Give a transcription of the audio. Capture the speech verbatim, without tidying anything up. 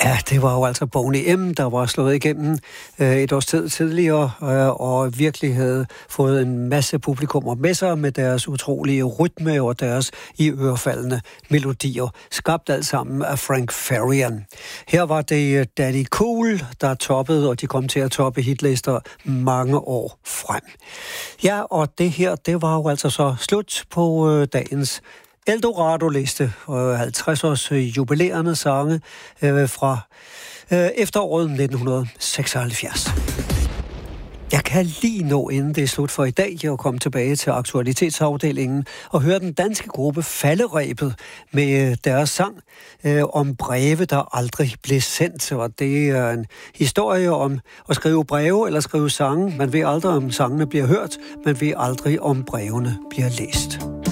Ja, det var jo altså Boney M., der var slået igennem øh, et års tid tidligere, øh, og virkelig havde fået en masse publikummer med sig med deres utrolige rytme og deres i ørefaldende melodier, skabt alt sammen af Frank Farian. Her var det Daddy Cool, der toppede, og de kom til at toppe hitlister mange år frem. Ja, og det her, det var jo altså så slut på øh, dagens Eldorado-liste, halvtreds års jubilerende sange øh, fra øh, efteråret nitten seksoghalvfjerds. Jeg kan lige nå, inden det er slut for i dag, at komme tilbage til aktualitetsafdelingen og høre den danske gruppe Falderebet med deres sang øh, om breve, der aldrig blev sendt. Og det er en historie om at skrive breve eller skrive sange. Man ved aldrig, om sangene bliver hørt, man ved aldrig, om brevene bliver læst.